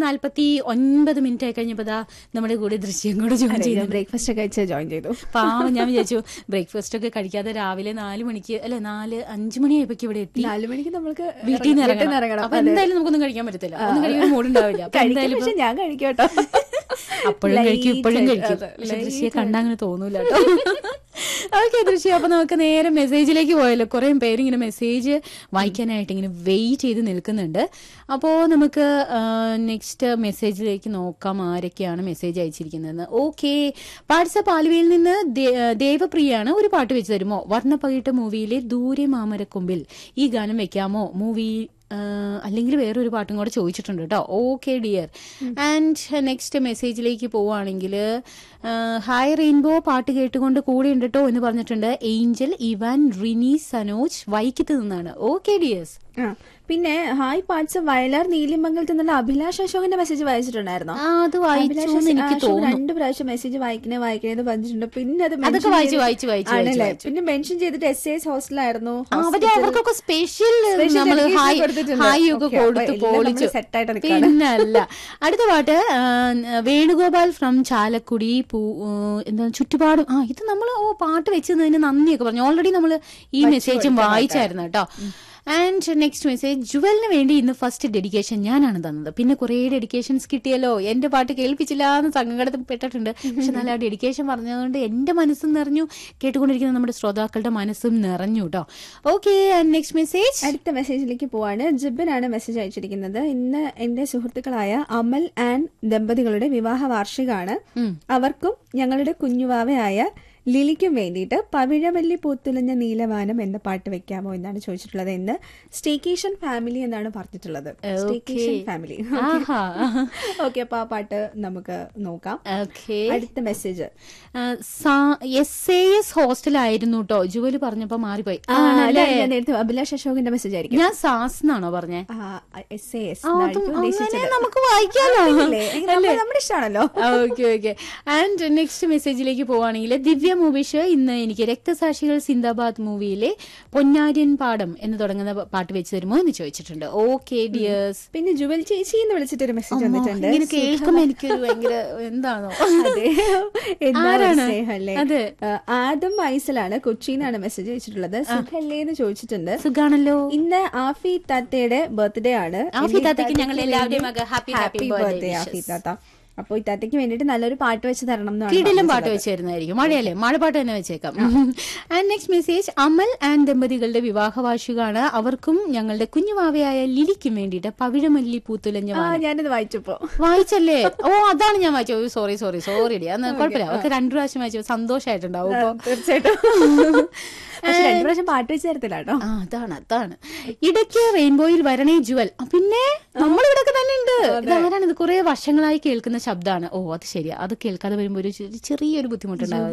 8:49 ആയി കഴിഞ്ഞപ്പോ നമ്മുടെ കൂടെ ദൃശ്യം കൂടെ ജോയിൻ ചെയ്തു. ബ്രേക്ക്ഫാസ്റ്റ് കഴിച്ച് ജോയിൻ ചെയ്തു. പാവം, ഞാൻ വിചാരിച്ചു ബ്രേക്ക്ഫാസ്റ്റ് ഒക്കെ കഴിക്കാതെ രാവിലെ 4 മണിക്ക് അല്ലെ 4-5 മണിയായപ്പോ ഇവിടെ എത്തി. 4 മണിക്ക് നമ്മൾക്ക് വീട്ടിൽ നിന്ന് ഇറങ്ങണം. അപ്പൊ എന്തായാലും നമുക്കൊന്നും കഴിക്കാൻ പറ്റത്തില്ല, ഒന്നും കഴിക്കാൻ മൂടുണ്ടാവില്ല. ഞാൻ കഴിക്കട്ടോ, അപ്പോഴും കഴിക്കും ഇപ്പോഴും കഴിക്കും. പക്ഷെ ദൃശ്യം കണ്ടാ അങ്ങനെ തോന്നൂല കേട്ടോ. ഓക്കെ ദൃശ്യം, അപ്പൊ നമുക്ക് നേരെ മെസ്സേജിലേക്ക് പോയല്ലോ. കുറെ പേര് ഇങ്ങനെ മെസ്സേജ് വായിക്കാനായിട്ട് ഇങ്ങനെ വെയിറ്റ് ചെയ്ത് നിൽക്കുന്നുണ്ട്. അപ്പോ നമുക്ക് നെക്സ്റ്റ് മെസ്സേജിലേക്ക് നോക്കാം ആരൊക്കെയാണ് മെസ്സേജ് അയച്ചിരിക്കുന്നതെന്ന്. ഓക്കെ, വാട്സ്ആപ്പ് ആലുവയിൽ നിന്ന് ദേവപ്രിയാണ്. ഒരു പാട്ട് വെച്ച് തരുമോ? വർണ്ണപ്പകിട്ട മൂവിയിലെ ദൂരെ മാമരക്കൊമ്പിൽ ഈ ഗാനം വെക്കാമോ? മൂവി അല്ലെങ്കിൽ വേറൊരു പാട്ടും കൂടെ ചോദിച്ചിട്ടുണ്ട് കേട്ടോ. Okay dear. ആൻഡ് നെക്സ്റ്റ് മെസ്സേജിലേക്ക് പോവുകയാണെങ്കിൽ ഹായ് റെയിൻബോ, പാട്ട് കേട്ടുകൊണ്ട് കൂടെ ഉണ്ട് കേട്ടോ എന്ന് പറഞ്ഞിട്ടുണ്ട് ഏഞ്ചൽ, ഇവാൻ, റിനി, സനോജ് വൈക്കത്ത് നിന്നാണ്. Okay dears. പിന്നെ ഹായ് പാട്സ് വയലാർ നീലിമംഗലത്ത് നിന്നുള്ള അഭിലാഷ് അശോകന്റെ മെസ്സേജ് വായിച്ചിട്ടുണ്ടായിരുന്നു. അത് വായിച്ചു എനിക്ക് തോന്നുന്നു. 2 പ്രാവശ്യം മെസ്സേജ് വായിക്കണേന്ന് പറഞ്ഞിട്ടുണ്ട്. പിന്നെ അത് ആണല്ലേ, പിന്നെ മെൻഷൻ ചെയ്തിട്ട് SAS ഹോസ്റ്റലായിരുന്നു. അവർക്കൊക്കെ സ്പെഷ്യൽ പിന്നല്ല. അടുത്ത പാട്ട് വേണുഗോപാൽ ഫ്രം ചാലക്കുടി. എന്താ ചുറ്റുപാടും. ഇത് നമ്മൾ പാട്ട് വെച്ചതിന് നന്ദിയൊക്കെ പറഞ്ഞു. ഓൾറെഡി നമ്മൾ ഈ മെസ്സേജും വായിച്ചായിരുന്നു കേട്ടോ. ആൻഡ് നെക്സ്റ്റ് മെസ്സേജ്, ജുവലിന് വേണ്ടി ഇന്ന് ഫസ്റ്റ് ഡെഡിക്കേഷൻ ഞാനാണ് തന്നത്. പിന്നെ കുറെ ഡെഡിക്കേഷൻസ് കിട്ടിയല്ലോ, എന്റെ പാട്ട് കേൾപ്പിച്ചില്ല എന്ന് സങ്കടപ്പെട്ടിട്ടുണ്ട്. പക്ഷെ നല്ല ഡെഡിക്കേഷൻ പറഞ്ഞതുകൊണ്ട് എന്റെ മനസ്സും നിറഞ്ഞു, കേട്ടുകൊണ്ടിരിക്കുന്ന നമ്മുടെ ശ്രോതാക്കളുടെ മനസ്സും നിറഞ്ഞു കേട്ടോ. Okay, and next message. അടുത്ത മെസ്സേജിലേക്ക് പോവാണ്. ജിബിനാണ് മെസ്സേജ് അയച്ചിരിക്കുന്നത്. ഇന്ന് എന്റെ സുഹൃത്തുക്കളായ അമൽ ആൻഡ് ദമ്പതികളുടെ വിവാഹ വാർഷികമാണ്. അവർക്കും ഞങ്ങളുടെ കുഞ്ഞുവാവയായ ലിലിക്കും വേണ്ടിയിട്ട് പവിഴവല്ലി പൂത്തുലഞ്ഞ നീലവാനം എന്ന പാട്ട് വെക്കാമോ എന്നാണ് ചോദിച്ചിട്ടുള്ളത്. എന്ന് സ്റ്റേക്കേഷൻ ഫാമിലി എന്നാണ് പറഞ്ഞിട്ടുള്ളത്. Staycation family. ഓക്കെ, അപ്പൊ ആ പാട്ട് നമുക്ക് നോക്കാം. അടുത്ത മെസ്സേജ്, SAS ഹോസ്റ്റലായിരുന്നു കേട്ടോ. ജുവല് പറഞ്ഞപ്പോ മാറിപ്പോയി. നേരത്തെ അഭിലാഷ് അശോകന്റെ മെസ്സേജ് ആയിരിക്കും. ഞാൻ സാസ് എന്നാണോ പറഞ്ഞേ? നമുക്ക് വായിക്കാമോ? നമ്മുടെ ഇഷ്ടമാണല്ലോ. Okay okay. ആൻഡ് നെക്സ്റ്റ് മെസ്സേജിലേക്ക് പോവാണെങ്കിൽ ദിവ്യ മൂവിഷ് ഇന്ന് എനിക്ക് രക്തസാക്ഷികൾ സിന്ദാബാദ് മൂവിയിലെ പൊന്നാര്യൻ പാടം എന്ന് തുടങ്ങുന്ന പാട്ട് വെച്ച് തരുമോ എന്ന് ചോദിച്ചിട്ടുണ്ട്. Okay dears. പിന്നെ ജുവൽ ചേച്ചി എന്ന് വിളിച്ചിട്ടൊരു മെസ്സേജ് വന്നിട്ടുണ്ട്. ഇങ്ങനെ കേൾക്കുമ്പോ എനിക്കൊരു ഭയങ്കര എന്താണോ അതെ. ആദം ഐസലാണ്, കൊച്ചിന്നാണ് മെസ്സേജ് അയച്ചിട്ടുള്ളത്. സുഖല്ലേ എന്ന് ചോദിച്ചിട്ടുണ്ട്. സുഖാണല്ലോ. ഇന്ന് ആഫി താത്തയുടെ ബർത്ത്ഡേ ആണ്. ആഫി താത്തയ്ക്ക് ഞങ്ങൾ എല്ലാവരുടെയും ഹാപ്പി ബർത്ത്ഡേ ആഫി താത്ത. അപ്പൊ ഇത്താത്തയ്ക്ക് വേണ്ടിട്ട് നല്ലൊരു പാട്ട് വെച്ച് തരണം. കിടിലും പാട്ട് വെച്ച് തരുന്നതായിരിക്കും. മഴയല്ലേ, മഴപ്പാട്ട് തന്നെ വെച്ചേക്കാം. And next message, Amal and ദമ്പതികളുടെ വിവാഹ വാർഷികമാണ്. അവർക്കും ഞങ്ങളുടെ കുഞ്ഞുമാവയായ ലിലിക്കും വേണ്ടിയിട്ട് പവിഴമല്ലി പൂത്തുലഞ്ഞ. ഞാനിത് വായിച്ചപ്പോ വായിച്ചല്ലേ? ഓ, അതാണ് ഞാൻ വായിച്ചത്. സോറി അന്ന് കുഴപ്പമില്ല. അവർക്ക് 2 പ്രാവശ്യം വായിച്ചു സന്തോഷമായിട്ടുണ്ടാവും. തീർച്ചയായിട്ടും. 2 പ്രാവശ്യം പാട്ട് വെച്ച് തരത്തില്ല കേട്ടോ. അതാണ്. ഇടയ്ക്ക് റെയിൻബോയിൽ വരണേ ജുവൽ. പിന്നെ നമ്മളിവിടെ തന്നെ ഉണ്ട്. ഇതാരാണ്? ഇത് കുറെ വർഷങ്ങളായി കേൾക്കുന്ന ശബ്ദമാണ്. ഓ, അത് ശരിയാ. അത് കേൾക്കാതെ വരുമ്പോ ഒരു ചെറിയൊരു ബുദ്ധിമുട്ടുണ്ടാവും.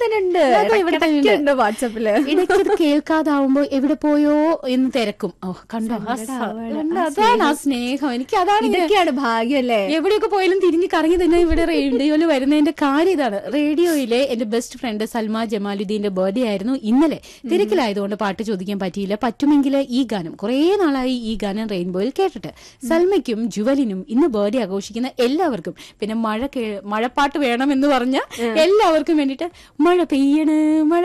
ഇടയ്ക്ക് ഇത് കേൾക്കാതാവുമ്പോ എവിടെ പോയോ എന്ന് തിരക്കും. ഓ, കണ്ടോ, അതാണ് ആ സ്നേഹം. എനിക്ക് അതാണ്. ഇതൊക്കെയാണ് ഭാഗ്യല്ലേ. എവിടെയൊക്കെ പോയാലും തിരിഞ്ഞ് കറങ്ങി തന്നെ ഇവിടെ റേഡിയോയിൽ വരുന്നതിന്റെ കാര്യം ഇതാണ്. റേഡിയോയിലെ എന്റെ ബെസ്റ്റ് ഫ്രണ്ട് സൽമ ജമാലുദ്ദീന്റെ ബർത്ത്ഡേ ആയിരുന്നു ഇന്നലെ. തിരക്കിലായതുകൊണ്ട് പാട്ട് ചോദിക്കാൻ പറ്റിയില്ല. പറ്റുമെങ്കിൽ ഈ ഗാനം, കുറെ നാളായി ഈ ഗാനം റെയിൻബോയിൽ കേട്ടിട്ട്. സൽമയ്ക്കും ജുവലിനും ഇന്ന് ബർത്ത്ഡേ ആഘോഷിക്കുന്ന എല്ലാവർക്കും, പിന്നെ മഴപ്പാട്ട് വേണമെന്ന് പറഞ്ഞ എല്ലാവർക്കും വേണ്ടിട്ട് മഴ പെയ്യണ്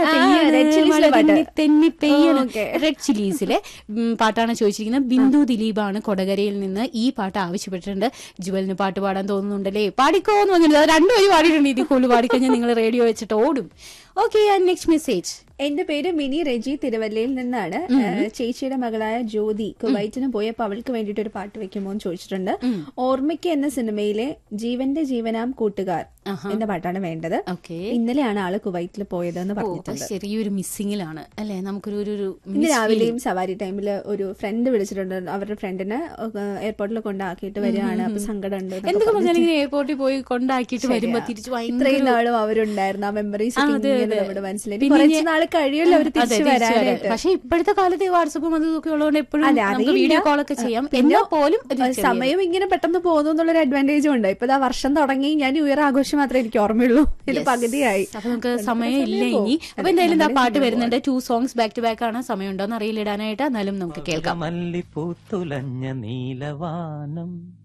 തെന്നി പെയ്യണ് റെഡ് ചില്ലീസിലെ പാട്ടാണ് ചോദിച്ചിരിക്കുന്നത്. ബിന്ദു ദിലീപാണ് കൊടകരയിൽ നിന്ന് ഈ പാട്ട് ആവശ്യപ്പെട്ടിട്ടുണ്ട്. ജുവലിന് പാട്ട് പാടാൻ തോന്നുന്നുണ്ടല്ലേ? പാടിക്കോന്ന് പറഞ്ഞില്ല. 2 വരി പാടിയിട്ടുണ്ട്. ഇതിൽ കൂടുതൽ പാടിക്കഴിഞ്ഞാൽ നിങ്ങൾ റേഡിയോ വെച്ചിട്ട് ഓടും. Okay, next message. എന്റെ പേര് മിനി റെജി, തിരുവല്ലയിൽ നിന്നാണ്. ചേച്ചിയുടെ മകളായ ജ്യോതി കുവൈറ്റിന് പോയപ്പോ അവൾക്ക് വേണ്ടിട്ട് ഒരു പാട്ട് വെക്കുമോ എന്ന് ചോദിച്ചിട്ടുണ്ട്. ഓർമ്മയ്ക്ക് എന്ന സിനിമയിലെ ജീവന്റെ ജീവനാം കൂട്ടുകാർ എന്ന പാട്ടാണ് വേണ്ടത്. ഇന്നലെയാണ് ആള് കുവൈറ്റിൽ പോയതെന്ന് പറഞ്ഞിട്ടുണ്ട്. ചെറിയൊരു മിസ്സിംഗിലാണ് അല്ലെ? നമുക്കൊരു ഇന്ന് രാവിലെയും സവാരി ടൈമില് ഒരു ഫ്രണ്ട് വിളിച്ചിട്ടുണ്ട്. അവരുടെ ഫ്രണ്ടിനെ എയർപോർട്ടിൽ കൊണ്ടാക്കിയിട്ട് വരികയാണ്. അപ്പൊ സങ്കടമുണ്ട്. എന്തൊക്കെ പറഞ്ഞാൽ എയർപോർട്ടിൽ പോയി കൊണ്ടാക്കിയിട്ട് വരുമ്പോ തിരിച്ചു ഇത്രയും നാളും അവരുണ്ടായിരുന്നു. ആ മെമ്മറീസ് നമ്മുടെ മനസ്സിലായി. കുറച്ച് നാൾ കഴിയുമല്ലോ അവർ തിരിച്ചു വരാനായിട്ട്. പക്ഷെ ഇപ്പോഴത്തെ കാലത്ത് വാട്സപ്പും അതൊക്കെ ഉള്ളതുകൊണ്ട് എപ്പോഴും വീഡിയോ കോളൊക്കെ ചെയ്യാം. എന്നാൽ പോലും സമയം ഇങ്ങനെ പെട്ടെന്ന് പോകുന്നു എന്നുള്ളൊരു അഡ്വാൻറ്റേജും ഉണ്ട്. ഇപ്പൊ വർഷം തുടങ്ങി. ഞാൻ ന്യൂ ഇയർ ആഘോഷം മാത്രമേ എനിക്ക് ഓർമ്മയുള്ളൂ. ഇതിൽ പകുതിയായി. അപ്പൊ നമുക്ക് സമയം ഇല്ല ഇനി. അപ്പൊ എന്തായാലും ആ പാട്ട് വരുന്നുണ്ട്. 2 songs ബാക്ക് ടു ബാക്ക് ആണ്. സമയം ഉണ്ടോന്ന് അറിയില്ല ഇടാനായിട്ട്. എന്നാലും നമുക്ക് കേൾക്കാം. മല്ലിപ്പൂത്തുലഞ്ഞ നീലവാനം